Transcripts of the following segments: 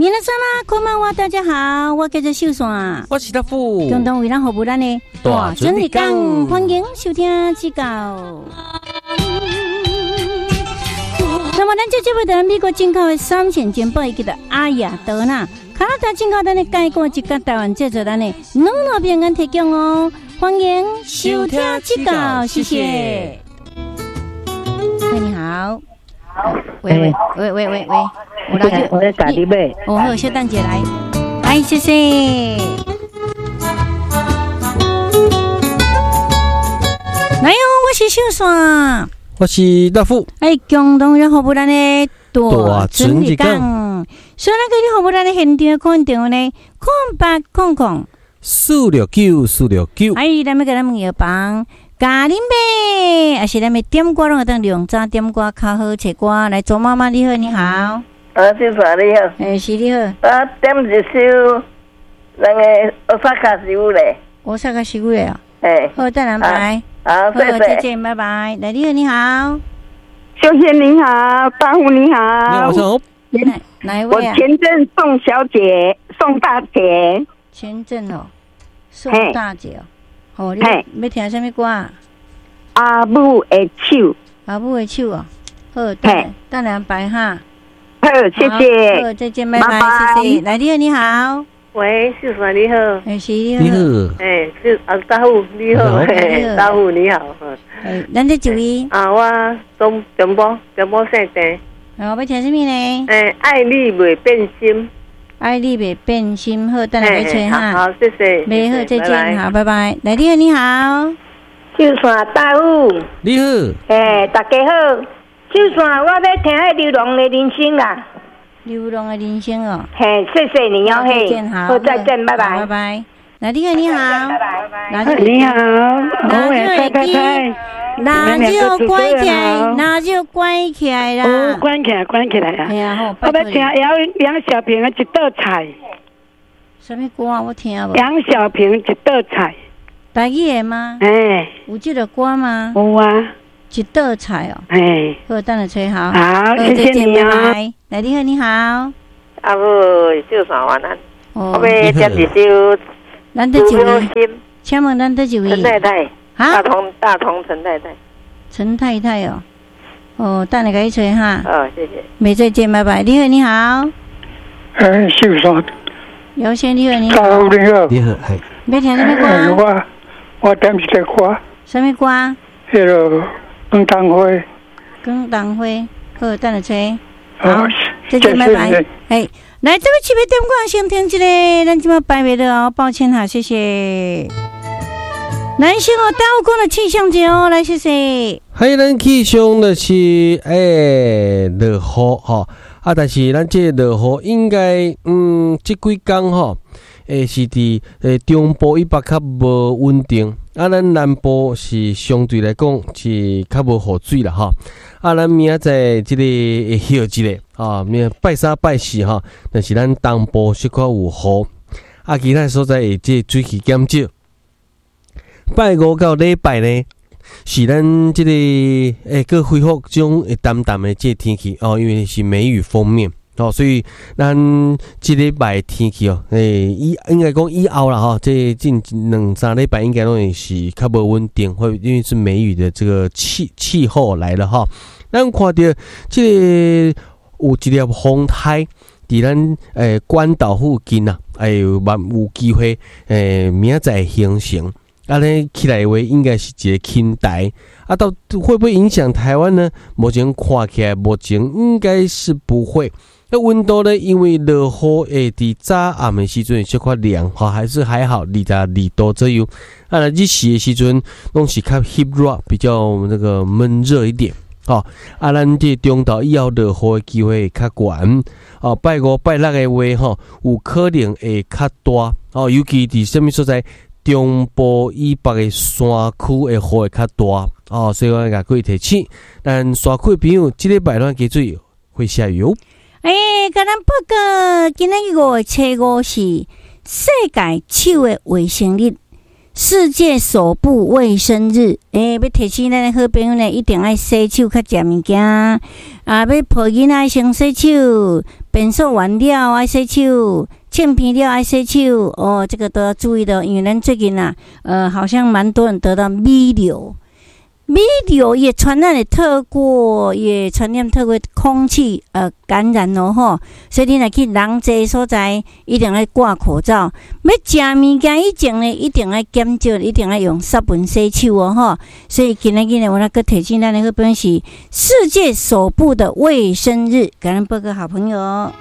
皆さんこんばんは，大家好，我叫做秀山， 我是大富， 共同为咱服务咱的大准日讲， 欢迎收听指教。那么，咱这节目在美国进口的3线煎包，叫做阿雅德纳，加拿大进口咱的介锅一个台湾制作咱的2片安提供哦，欢迎收听指教，谢谢。喂，你好。喂， 我在家里买。 哦，好，小蛋姐来，谢谢。来哟，我是秀山， 我是大富。 共同要服务咱的大准日讲，所以咱可以服务咱的现场看电话呢，0800 469。 咱们给咱们药房。咖喱妹，还是咱们点歌拢会当用早点歌较好找歌来做妈妈。你好，你好。 秀山你好。 是你好。 我点一首那个奥萨卡西乌嘞。 奥萨卡西乌嘞哦。好，再来拜。 好，谢谢。 再见，拜拜。来，你好，你好。 秀贤你好，大虎你好。 你好， 哪一位啊？ 我前镇宋小姐，宋大姐。 前镇哦，宋大姐哦。哦，你要听什么歌啊？ 阿母的手。 阿母的手哦。好，等两摆哈。 好，谢谢。 好，再见，拜拜，谢谢。来，你好，你好。 喂，秀山你好。 是你好。 你好。 大虎你好。大虎你好。 咱这一位。 我中波姓郑。 要听什么呢？ 爱你未变心。 爱你未变心，好，等来吹哈。 好，谢谢。 没好，再见，好，拜拜。来，你好，你好。 秀山大虎。 你好。 大家好。秀山，我要听《流浪的人生》啦。 流浪的人生哦。 谢谢你哦，好，再见，拜拜， 拜拜。来，你好，你好。 你好，我也太。 那就关起来，那就关起来啦。 哦，关起来啊！ 哎呀，好， 我要听杨小平的一道菜。 什么歌啊？我听无。 杨小平一道菜。 台语的吗？有这个歌吗？ 有啊。 一道菜哦。好，等下吹好。 好，谢谢你啊。 来，你好，你好。 阿母，秀山晚安。 我要点一首。 咱得一位。请问咱得一位？ 陈太太。大同陈太太哦，等下给你吹哈。 谢谢。 没再见，拜拜。你好，你好。 秀山。 姚先，你好，你好。 大虎你好。 你好， 要听什么歌？ 我点一个歌。 什么歌？ 那个广东话。 广东话，好，等下吹。 好， 再见，拜拜。来，这位这边点歌先听一个，咱今麦摆袂了哦，抱歉哈，谢谢。男性哦，大有讲的气象节哦，来谢谢。 咱气象就是落雨吼，但是咱这落雨应该这几天吼，是伫中部以北较无稳定，咱南部是相对来讲是较无雨水啦吼。咱明仔载这个会休一个明拜3拜4吼，但是咱东部小可有雨，其他所在会这水气减少。拜5到礼拜呢，是咱这个个恢复种淡淡的这天气因为是梅雨锋面所以咱这礼拜天气应该讲以后啦这近2-3礼拜应该拢会是较无稳定，会因为是梅雨的这个气候来了咱看到这个有一粒风台伫咱关岛附近有机会明仔载形成。起来的话，应该是一个轻台到会不会影响台湾呢？目前看起来，应该是不会。温度呢，因为落雨伫早暗的时阵小可凉还好，22度左右。日时的时阵，拢是较湿热，比较那个闷热一点。咱这中岛以后落雨的机会会较悬。拜5、拜6的话有可能会较大。尤其伫什么所在？中部以北的山区的雨会较大所以我甲各位提醒，咱山区的朋友，这礼拜咱记住会下雨哦。 甲咱报告，今仔日5月7日是世界手的卫生日，世界手部卫生日。要提醒咱的好朋友呢，一定要洗手较食物件要抱囡仔先洗手， 便所完了爱洗手，欠皮了爱洗手哦，这个都要注意的，因为咱最近好像蛮多人得到米流。米流也传染的透过空气感染咯吼，所以你若去人济所在，一定要挂口罩。要食物件以前呢，一定要减少，一定要用湿盆洗手哦吼。所以今日我那个提醒咱的本是世界首部的卫生日，感恩报告好朋友。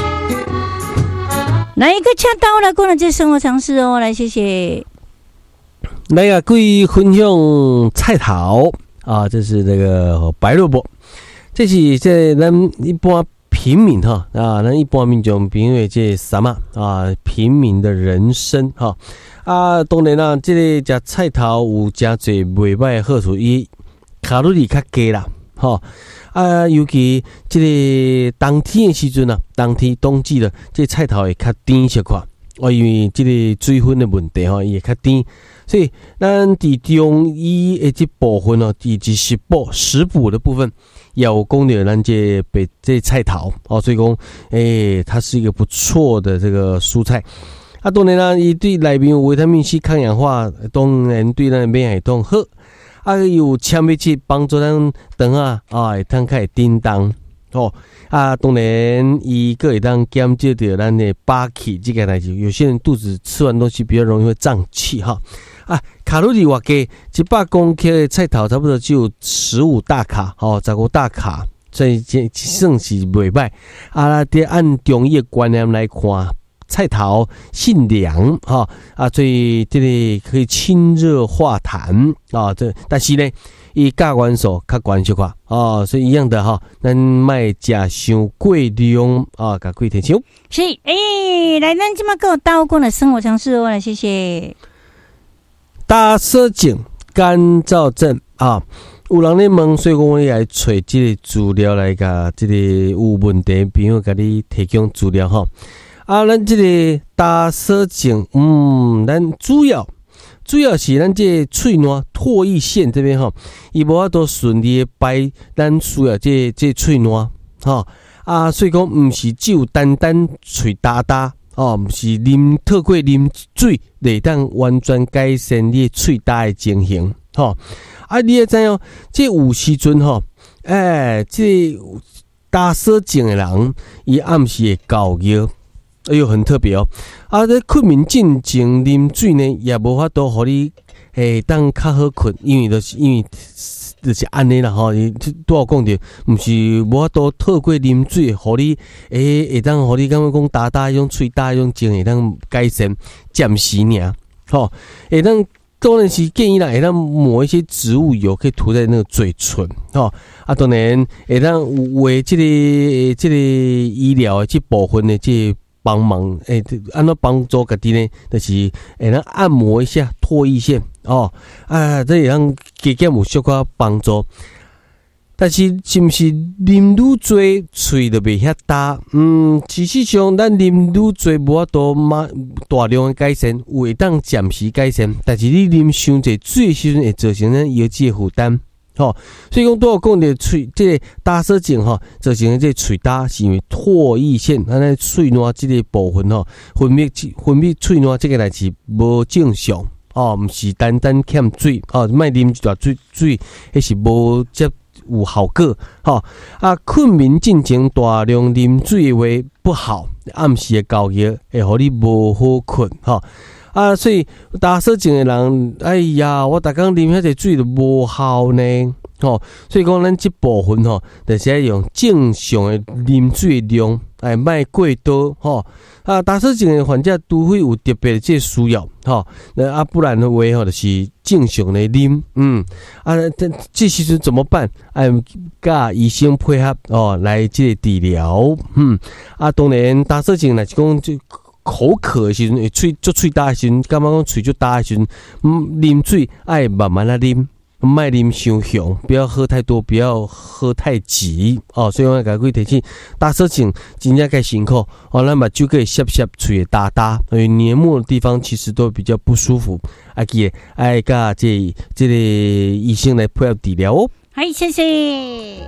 来一个恰到来，过了这生活常识哦，来谢谢。 来啊，各位分享菜头啊，这是那个白萝卜，这是咱一般平民哈啊，咱一般民众评为这什么啊？平民的人生哈啊，当然啦，这个食菜头有真侪袂歹的好处，伊卡路里较低啦，哈啊，尤其这个冬天的时阵啊，冬季了，这菜头会较甜些块。哦，因为这个水分的问题吼，伊会较甜，所以咱伫中医的这部分哦，以及食补的部分，也有讲到咱这菜头哦，所以讲，它是一个不错的这个蔬菜。啊，当然啦，伊对内面有维他命 C 抗氧化，当然对咱免疫系统好。啊，有纤维质帮助咱肠会通较会叮当。哦啊，当然，伊个会当减少掉咱的饱气这个代志。有些人肚子吃完东西比较容易会胀气哈。啊，卡路里偌低，100公克的菜头差不多只有15大卡，15大卡，所以这算是袂歹。啊，得按中医的观念来看，菜头性凉哈啊，所以这里可以清热化痰啊。但是呢。伊价元素较悬小块哦，所以一样的哈，咱卖食伤过量啊，甲贵提醒。 是来咱即马个刀工的生活常识哦，来谢谢。 打舌颈干燥症啊，有人咧问，所以讲我来找这个资料来甲这个有问题朋友甲你提供资料哈。啊，咱这个打舌颈，咱主要是咱这喙瘾唾液腺这边哈，伊无法度顺利的排咱需要这喙瘾哈啊，所以讲唔是只有单喙焦哦，唔是透过啉水来当完全改善你喙焦的情形哈啊，你也知哦，这有时阵哈，这打舌症的人，伊暗时会搞药。哎呦，很特别哦！啊，这困眠进前啉水呢，也无法度互你当较好困，因为就是安尼啦吼。拄好讲着，毋是无法度透过啉水，互你会当互你感觉讲焦迄种喙焦迄种症会当改善，暂时尔吼，会当。当然是建议啦，会当抹一些植物油，可以涂在那个嘴唇，吼啊，当然会当为这个医疗的这部分的这帮忙，安怎帮助家己呢？就是会当按摩一下唾液腺，哦啊，这会当加减有小可帮助。但是是毋是啉愈多，喙就袂遐焦？事实上，咱啉愈多无法度大量的改善，有会当暂时改善，但是你啉伤侪水的时阵，会造成咱腰肌的负担。所以讲拄好讲的喙这个打舌症造成这喙焦，是因为唾液腺咱的喙瘾这个部分分泌喙瘾这个代志无正常毋是单欠水莫啉一大水，迄是无接。有效果困眠进前大量啉水的话不好，暗时的熬夜会互你无好困所以打舌症的人，哎呀，我逐工啉遐济水就无效呢所以讲咱这部分就是要用正常的啉水的量，莫过多打舌症的患者除非有特别的这需要不然的话就是正常的啉这时阵怎么办？甲医生配合来这个治疗当然打舌症若是讲就口渴的时阵，喙焦的时阵，感觉讲喙就焦的时阵，啉水爱慢慢来啉。莫啉伤凶，不要喝太多，不要喝太急所以我甲各提醒，打舌症真正该辛苦咱目睭可以涩喙会焦，因为黏膜的地方其实都比较不舒服。记得爱甲这个医生来配合治疗哦。 好，谢谢。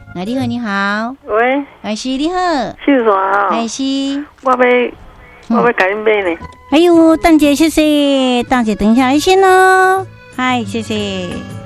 哎，你好，你好， 喂， 哎是你好， 秀山啊， 哎是， 我要甲恁买呢。 哎呦，蛋姐谢谢，蛋姐等一下来先哦，嗨，谢谢。